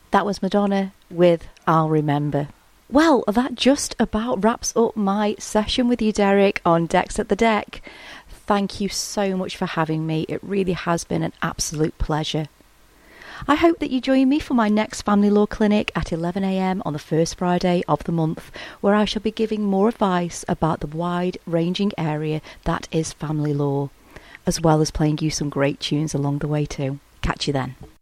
That was Madonna with I'll Remember. Well, that just about wraps up my session with you, Derek, on Decks at the Deck. Thank you so much for having me. It really has been an absolute pleasure. I hope that you join me for my next family law clinic at 11 a.m. on the first Friday of the month, where I shall be giving more advice about the wide-ranging area that is family law, as well as playing you some great tunes along the way too. Catch you then.